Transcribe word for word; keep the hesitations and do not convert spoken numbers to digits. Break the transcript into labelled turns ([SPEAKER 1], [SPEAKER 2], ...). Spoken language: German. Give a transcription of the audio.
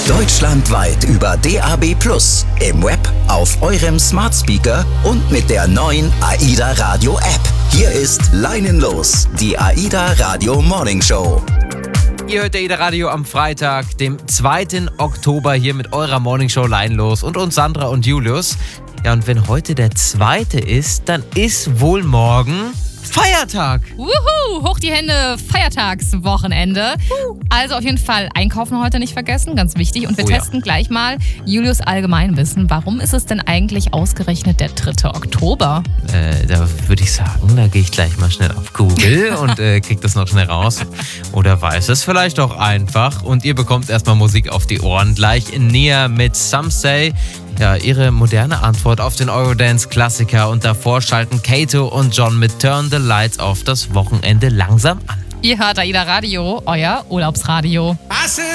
[SPEAKER 1] Deutschlandweit über D A B plus, im Web, auf eurem Smart Speaker und mit der neuen AIDA Radio App. Hier ist Leinenlos, die AIDA Radio Morning Show.
[SPEAKER 2] Ihr hört AIDA Radio am Freitag, dem zweiten Oktober, hier mit eurer Morning Show Leinenlos und uns Sandra und Julius. Ja, und wenn heute der zweite ist, dann ist wohl morgen Feiertag.
[SPEAKER 3] Wuhu, hoch die Hände, Feiertagswochenende. Also auf jeden Fall einkaufen heute nicht vergessen, ganz wichtig. Und wir
[SPEAKER 2] Oh ja.
[SPEAKER 3] testen gleich mal Julius Allgemeinwissen. Warum ist es denn eigentlich ausgerechnet der dritte Oktober?
[SPEAKER 2] Äh, da würde ich sagen, da gehe ich gleich mal schnell auf Google und äh, krieg das noch schnell raus. Oder weiß es vielleicht auch einfach. Und ihr bekommt erstmal Musik auf die Ohren. Gleich in Nia mit Some Say. Ja, ihre moderne Antwort auf den Eurodance-Klassiker. Und davor schalten Kato und John mit Turn the Lights auf das Wochenende langsam an.
[SPEAKER 3] Ihr hört AIDA Radio, euer Urlaubsradio.
[SPEAKER 4] I said